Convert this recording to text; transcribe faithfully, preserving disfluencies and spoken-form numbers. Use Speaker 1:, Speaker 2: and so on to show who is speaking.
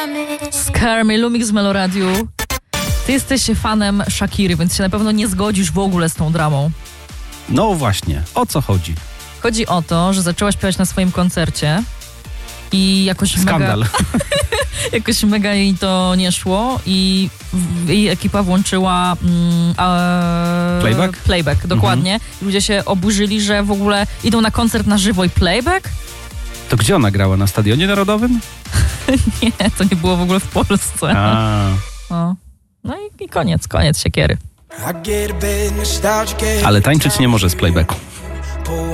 Speaker 1: Scare Me, Lumix z Meloradiu. Ty jesteś fanem Shakiry, więc się na pewno nie zgodzisz w ogóle z tą dramą.
Speaker 2: No właśnie, o co chodzi?
Speaker 1: Chodzi o to, że zaczęła śpiewać na swoim koncercie i jakoś
Speaker 2: Skandal.
Speaker 1: mega, jakoś mega jej to nie szło i jej ekipa włączyła mm, e,
Speaker 2: Playback?
Speaker 1: Playback, dokładnie. Mhm. Ludzie się oburzyli, że w ogóle idą na koncert na żywo i playback?
Speaker 2: To gdzie ona grała? Na Stadionie Narodowym?
Speaker 1: Nie, to nie było w ogóle w Polsce.
Speaker 2: A.
Speaker 1: O. No i, i koniec, koniec siekiery.
Speaker 2: Ale tańczyć nie może z playbacku.